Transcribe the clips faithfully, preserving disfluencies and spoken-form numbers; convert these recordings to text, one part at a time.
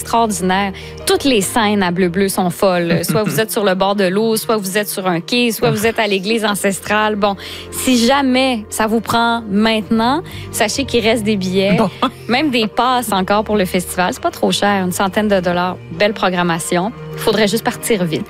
extraordinaire. Toutes les scènes à bleu-bleu sont folles. Soit vous êtes sur le bord de l'eau, soit vous êtes sur un quai, soit vous êtes à l'église ancestrale. Bon, si jamais ça vous prend maintenant, sachez qu'il reste des billets, bon. Même des passes encore pour le festival. C'est pas trop cher, une centaine de dollars. Belle programmation. Il faudrait juste partir vite.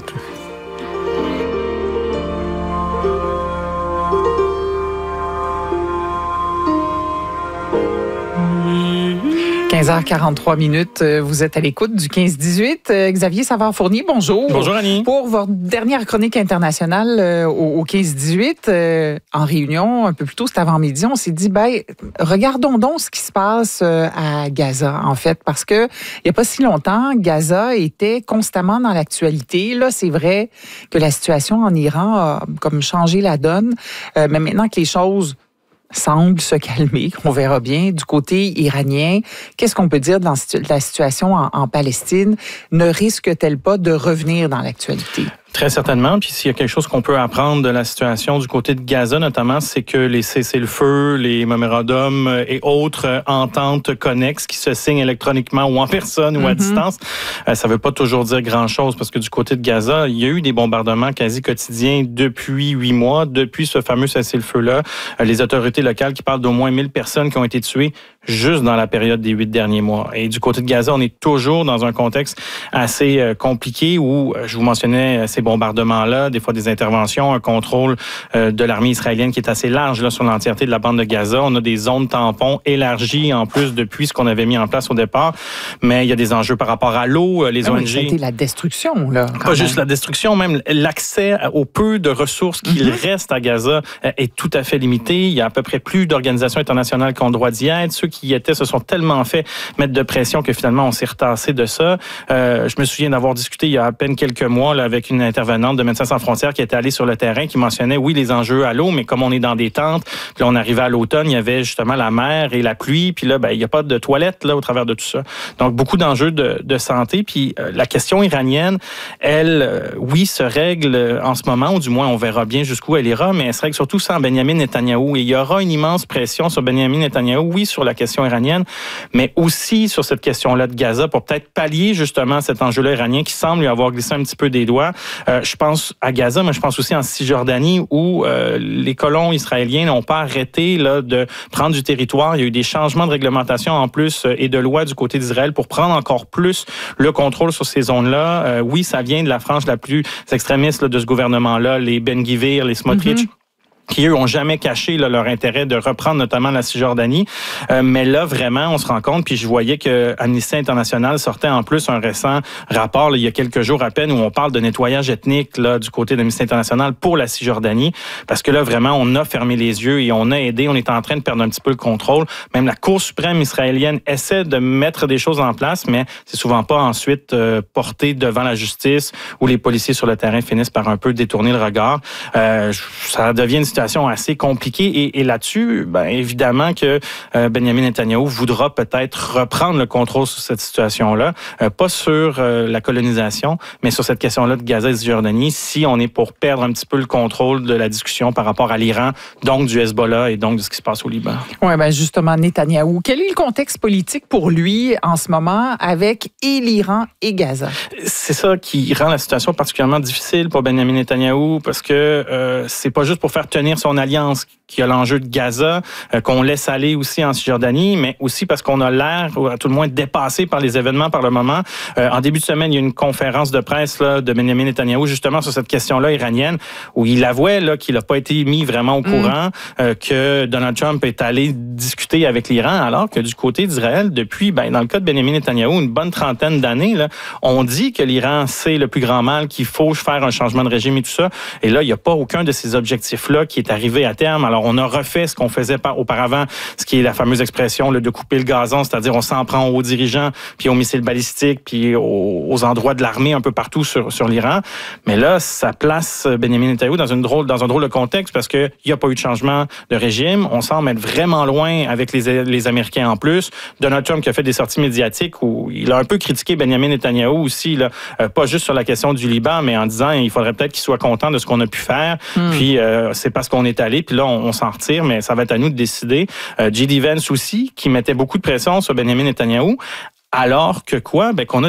quinze heures quarante-trois minutes, vous êtes à l'écoute du quinze dix-huit. Xavier Savard-Fournier, bonjour. Bonjour Annie. Pour votre dernière chronique internationale au quinze dix-huit, en réunion, un peu plus tôt cet avant-midi, on s'est dit, ben, regardons donc ce qui se passe à Gaza, en fait, parce que il n'y a pas si longtemps, Gaza était constamment dans l'actualité. Là, c'est vrai que la situation en Iran a comme changé la donne, mais maintenant que les choses semble se calmer, qu'on verra bien. Du côté iranien, qu'est-ce qu'on peut dire dans la situation en, en Palestine? Ne risque-t-elle pas de revenir dans l'actualité? Très certainement. Puis s'il y a quelque chose qu'on peut apprendre de la situation du côté de Gaza, notamment, c'est que les cessez-le-feu, les mémorandums et autres ententes connexes qui se signent électroniquement ou en personne ou à mm-hmm. distance, ça ne veut pas toujours dire grand-chose parce que du côté de Gaza, il y a eu des bombardements quasi quotidiens depuis huit mois, depuis ce fameux cessez-le-feu-là. Les autorités locales qui parlent d'au moins mille personnes qui ont été tuées juste dans la période des huit derniers mois. Et du côté de Gaza, on est toujours dans un contexte assez compliqué où, je vous mentionnais, ces bombardements-là, des fois des interventions, un contrôle euh, de l'armée israélienne qui est assez large là, sur l'entièreté de la bande de Gaza. On a des zones tampons élargies en plus depuis ce qu'on avait mis en place au départ. Mais il y a des enjeux par rapport à l'eau, les ah O oui, N G. C'était la destruction, là. Pas même. Juste la destruction, même l'accès au peu de ressources qu'il mm-hmm. reste à Gaza est tout à fait limité. Il y a à peu près plus d'organisations internationales qui ont le droit d'y être. Ceux qui y étaient se sont tellement fait mettre de pression que finalement on s'est retassé de ça. Euh, je me souviens d'avoir discuté il y a à peine quelques mois là, avec une intervenante de Médecins sans frontières qui était allée sur le terrain, qui mentionnait, oui, les enjeux à l'eau, mais comme on est dans des tentes, puis là, on arrivait à l'automne, il y avait justement la mer et la pluie, puis là, ben, il n'y a pas de toilettes là, au travers de tout ça. Donc, beaucoup d'enjeux de, de santé. Puis euh, la question iranienne, elle, euh, oui, se règle euh, en ce moment, ou du moins, on verra bien jusqu'où elle ira, mais elle se règle surtout sans Benyamin Netanyahou. Et il y aura une immense pression sur Benyamin Netanyahou, oui, sur la question iranienne, mais aussi sur cette question-là de Gaza, pour peut-être pallier justement cet enjeu-là iranien qui semble lui avoir glissé un petit peu des doigts. Euh, je pense à Gaza, mais je pense aussi en Cisjordanie où euh, les colons israéliens n'ont pas arrêté là, de prendre du territoire. Il y a eu des changements de réglementation en plus euh, et de loi du côté d'Israël pour prendre encore plus le contrôle sur ces zones-là. Euh, oui, ça vient de la frange la plus extrémiste là, de ce gouvernement-là, les Ben-Gvir, les Smotrich. Mm-hmm. qui, eux, ont jamais caché là, leur intérêt de reprendre notamment la Cisjordanie. Euh, mais là, vraiment, on se rend compte, puis je voyais que Amnesty International sortait en plus un récent rapport, là, il y a quelques jours à peine, où on parle de nettoyage ethnique là, du côté d'Amnesty International pour la Cisjordanie, parce que là, vraiment, on a fermé les yeux et on a aidé, on est en train de perdre un petit peu le contrôle. Même la Cour suprême israélienne essaie de mettre des choses en place, mais c'est souvent pas ensuite euh, porté devant la justice, où les policiers sur le terrain finissent par un peu détourner le regard. Euh, ça devient une situation assez compliquée et, et là-dessus, ben, évidemment que euh, Benyamin Netanyahou voudra peut-être reprendre le contrôle sur cette situation-là, euh, pas sur euh, la colonisation, mais sur cette question-là de Gaza et Cisjordanie, si on est pour perdre un petit peu le contrôle de la discussion par rapport à l'Iran, donc du Hezbollah et donc de ce qui se passe au Liban. Oui, ben justement, Netanyahou, quel est le contexte politique pour lui en ce moment avec et l'Iran et Gaza? C'est ça qui rend la situation particulièrement difficile pour Benyamin Netanyahou parce que euh, c'est pas juste pour faire tenir son alliance qui a l'enjeu de Gaza, euh, qu'on laisse aller aussi en Cisjordanie, mais aussi parce qu'on a l'air, ou à tout le moins, dépassé par les événements par le moment. Euh, en début de semaine, il y a eu une conférence de presse là, de Benyamin Netanyahou justement sur cette question-là iranienne, où il avouait là, qu'il n'a pas été mis vraiment au courant, mm. euh, que Donald Trump est allé discuter avec l'Iran, alors que du côté d'Israël, depuis, ben, dans le cas de Benyamin Netanyahou, une bonne trentaine d'années, là, on dit que l'Iran, c'est le plus grand mal, qu'il faut faire un changement de régime et tout ça. Et là, il n'y a pas aucun de ces objectifs-là qui est arrivé à terme. Alors, on a refait ce qu'on faisait auparavant, ce qui est la fameuse expression là, de couper le gazon, c'est-à-dire on s'en prend aux dirigeants, puis aux missiles balistiques, puis aux, aux endroits de l'armée un peu partout sur, sur l'Iran. Mais là, ça place Benyamin Netanyahou dans, une drôle, dans un drôle de contexte parce qu'il n'y a pas eu de changement de régime. On semble être vraiment loin avec les, les Américains en plus. Donald Trump qui a fait des sorties médiatiques où il a un peu critiqué Benyamin Netanyahou aussi, là, euh, pas juste sur la question du Liban, mais en disant il faudrait peut-être qu'il soit content de ce qu'on a pu faire. Mm. Puis euh, c'est parce qu'on est allé, puis là, on, on s'en retire, mais ça va être à nous de décider. Euh, J D Vance aussi, qui mettait beaucoup de pression sur Benyamin Netanyahou, alors que quoi? Ben, qu'on a